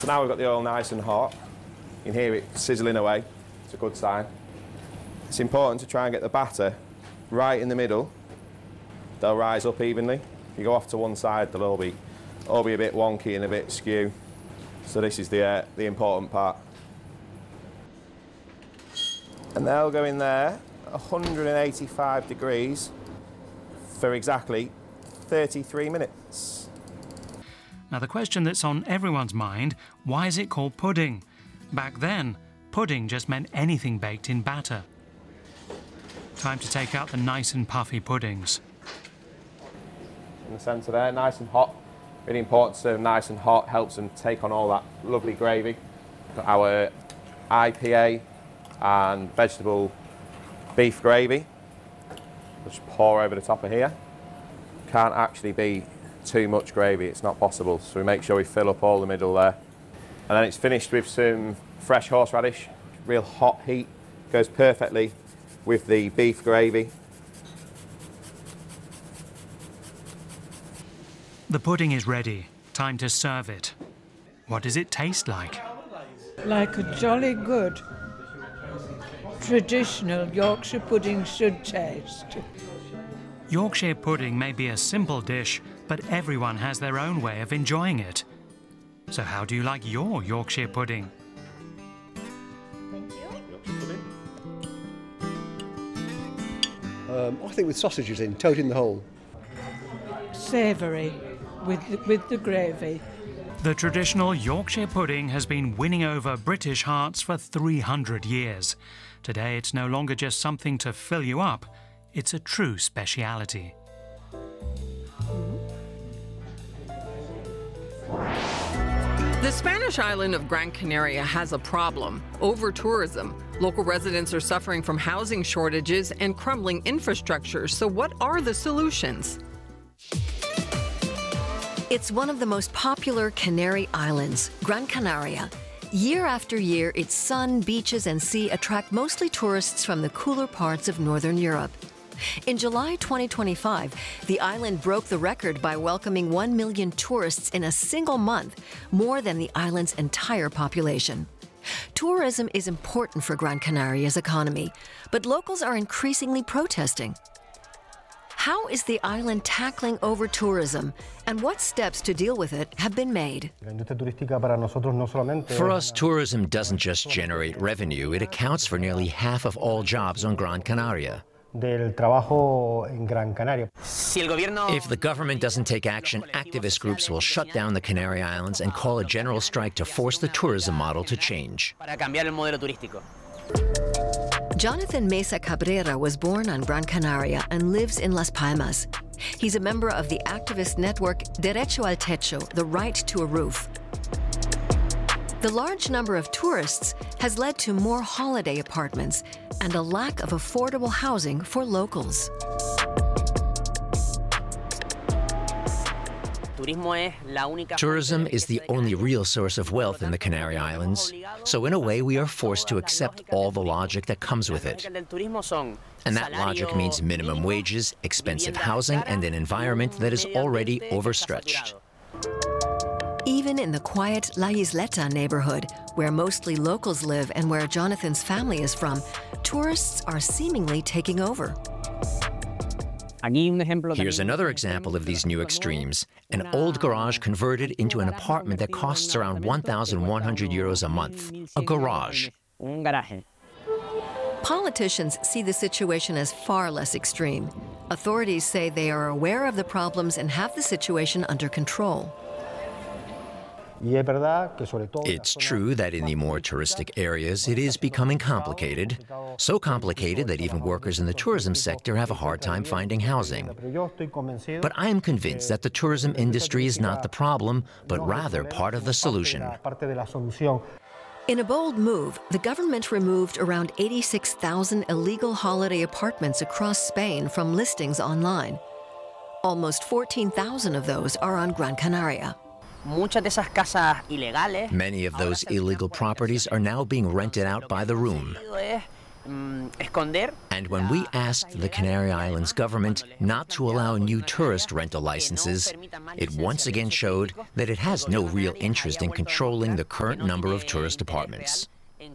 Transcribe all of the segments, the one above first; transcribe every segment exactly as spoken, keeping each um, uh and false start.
So now we've got the oil nice and hot. You can hear it sizzling away. It's a good sign. It's important to try and get the batter right in the middle. They'll rise up evenly. If you go off to one side, they'll all be, all be a bit wonky and a bit skew. So this is the, uh, the important part. And they'll go in there one hundred eighty-five degrees for exactly thirty-three minutes. Now the question that's on everyone's mind, why is it called pudding? Back then, pudding just meant anything baked in batter. Time to take out the nice and puffy puddings. In the centre there, nice and hot. Really important to serve nice and hot, helps them take on all that lovely gravy. Got our I P A and vegetable beef gravy. Just pour over the top of here. Can't actually be too much gravy, it's not possible, so we make sure we fill up all the middle there. And then it's finished with some fresh horseradish, real hot heat, goes perfectly with the beef gravy. The pudding is ready, time to serve it. What does it taste like? Like a jolly good traditional Yorkshire pudding should taste. Yorkshire pudding may be a simple dish, but everyone has their own way of enjoying it. So how do you like your Yorkshire pudding? Thank you. Um, I think with sausages in, toad in the hole. Savoury with the, with the gravy. The traditional Yorkshire pudding has been winning over British hearts for three hundred years. Today it's no longer just something to fill you up, it's a true speciality. The Spanish island of Gran Canaria has a problem: over-tourism. Local residents are suffering from housing shortages and crumbling infrastructure. So what are the solutions? It's one of the most popular Canary Islands, Gran Canaria. Year after year, its sun, beaches, and sea attract mostly tourists from the cooler parts of Northern Europe. In July twenty twenty-five, the island broke the record by welcoming one million tourists in a single month, more than the island's entire population. Tourism is important for Gran Canaria's economy, but locals are increasingly protesting. How is the island tackling over-tourism, and what steps to deal with it have been made? For us, tourism doesn't just generate revenue, it accounts for nearly half of all jobs on Gran Canaria. Del trabajo en Gran Canaria. If the government doesn't take action, activist groups will shut down the Canary Islands and call a general strike to force the tourism model to change. Jonathan Mesa Cabrera was born on Gran Canaria and lives in Las Palmas. He's a member of the activist network Derecho al Techo, the right to a roof. The large number of tourists has led to more holiday apartments and a lack of affordable housing for locals. Tourism is the only real source of wealth in the Canary Islands, so in a way we are forced to accept all the logic that comes with it. And that logic means minimum wages, expensive housing, and an environment that is already overstretched. Even in the quiet La Isleta neighborhood, where mostly locals live and where Jonathan's family is from, tourists are seemingly taking over. Here's another example of these new extremes. An old garage converted into an apartment that costs around one thousand one hundred euros a month. A garage. Politicians see the situation as far less extreme. Authorities say they are aware of the problems and have the situation under control. It's true that in the more touristic areas, it is becoming complicated. So complicated that even workers in the tourism sector have a hard time finding housing. But I am convinced that the tourism industry is not the problem, but rather part of the solution. In a bold move, the government removed around eighty-six thousand illegal holiday apartments across Spain from listings online. Almost fourteen thousand of those are on Gran Canaria. Many of those illegal properties are now being rented out by the room. And when we asked the Canary Islands government not to allow new tourist rental licenses, it once again showed that it has no real interest in controlling the current number of tourist apartments. In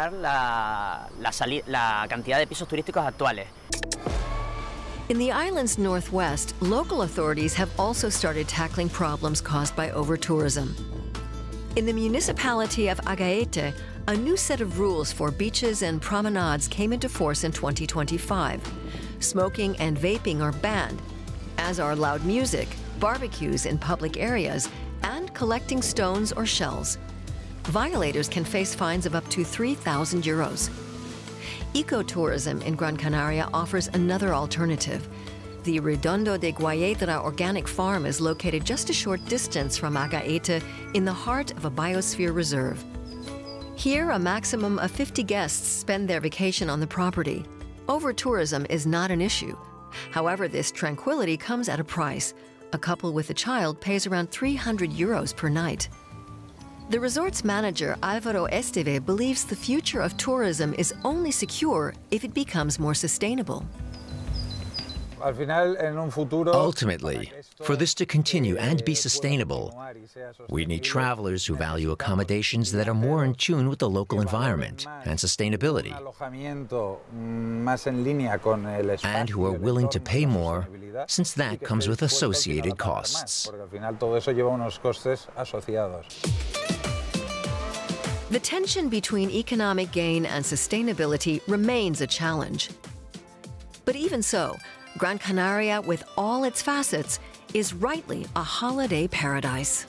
the island's northwest, local authorities have also started tackling problems caused by over-tourism. In the municipality of Agaete, a new set of rules for beaches and promenades came into force in twenty twenty-five. Smoking and vaping are banned, as are loud music, barbecues in public areas, and collecting stones or shells. Violators can face fines of up to three thousand euros. Ecotourism in Gran Canaria offers another alternative. The Redondo de Guayedra organic farm is located just a short distance from Agaete in the heart of a biosphere reserve. Here, a maximum of fifty guests spend their vacation on the property. Over-tourism is not an issue. However, this tranquility comes at a price. A couple with a child pays around three hundred euros per night. The resort's manager, Alvaro Esteve, believes the future of tourism is only secure if it becomes more sustainable. Ultimately, for this to continue and be sustainable, we need travelers who value accommodations that are more in tune with the local environment and sustainability, and who are willing to pay more, since that comes with associated costs. The tension between economic gain and sustainability remains a challenge. But even so, Gran Canaria, with all its facets, is rightly a holiday paradise.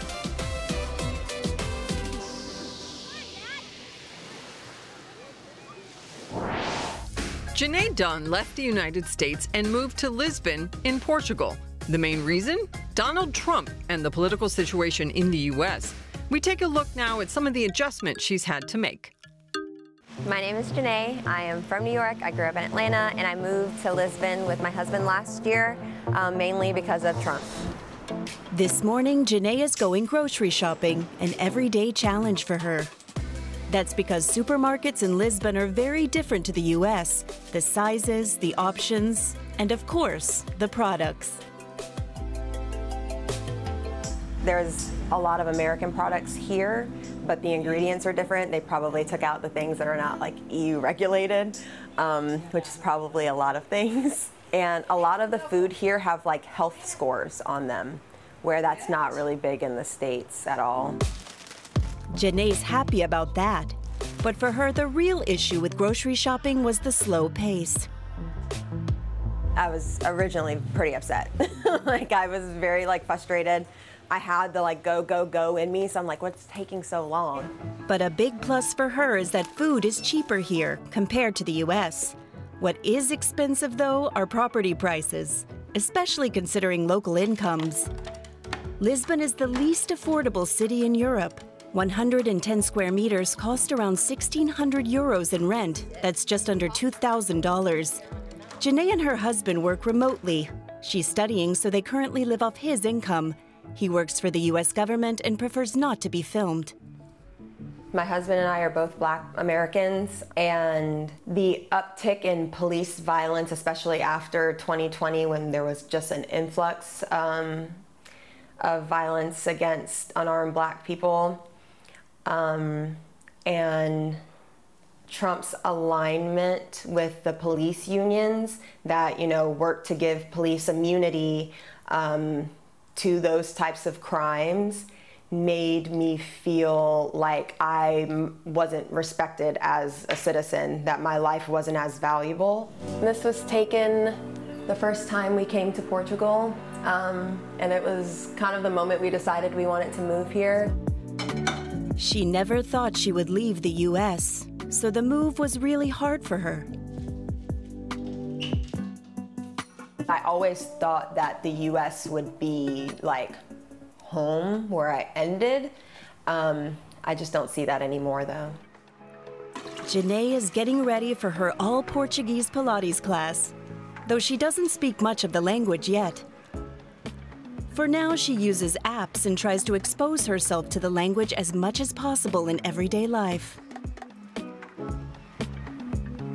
Janae Dunn left the United States and moved to Lisbon in Portugal. The main reason? Donald Trump and the political situation in the U S. We take a look now at some of the adjustments she's had to make. My name is Janae. I am from New York. I grew up in Atlanta, and I moved to Lisbon with my husband last year, um, mainly because of Trump. This morning, Janae is going grocery shopping, an everyday challenge for her. That's because supermarkets in Lisbon are very different to the U S. The sizes, the options, and of course, the products. There's a lot of American products here, but the ingredients are different. They probably took out the things that are not like E U regulated, um, which is probably a lot of things. And a lot of the food here have like health scores on them, where that's not really big in the States at all. Janae's happy about that. But for her, the real issue with grocery shopping was the slow pace. I was originally pretty upset. Like I was very like frustrated. I had the like go, go, go in me, so I'm like, what's taking so long? But a big plus for her is that food is cheaper here compared to the U S. What is expensive, though, are property prices, especially considering local incomes. Lisbon is the least affordable city in Europe. one hundred ten square meters cost around sixteen hundred euros in rent. That's just under two thousand dollars. Janae and her husband work remotely. She's studying, so they currently live off his income. He works for the U S government and prefers not to be filmed. My husband and I are both Black Americans, and the uptick in police violence, especially after twenty twenty when there was just an influx um, of violence against unarmed Black people, um, and Trump's alignment with the police unions that, you know, work to give police immunity um, to those types of crimes made me feel like I wasn't respected as a citizen, that my life wasn't as valuable. This was taken the first time we came to Portugal, um, and it was kind of the moment we decided we wanted to move here. She never thought she would leave the U S, so the move was really hard for her. I always thought that the U S would be like home where I ended. Um, I just don't see that anymore though. Janae is getting ready for her all-Portuguese Pilates class, though she doesn't speak much of the language yet. For now, she uses apps and tries to expose herself to the language as much as possible in everyday life.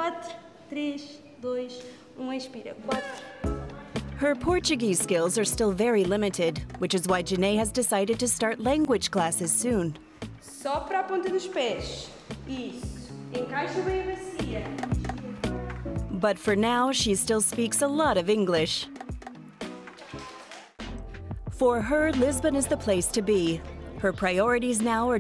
quatro, três, dois, um, expira. Quatro. Her Portuguese skills are still very limited, which is why Janae has decided to start language classes soon. Só para a ponta dos pés. Isso. Encaixa bem a bacia. But for now, she still speaks a lot of English. For her, Lisbon is the place to be. Her priorities now are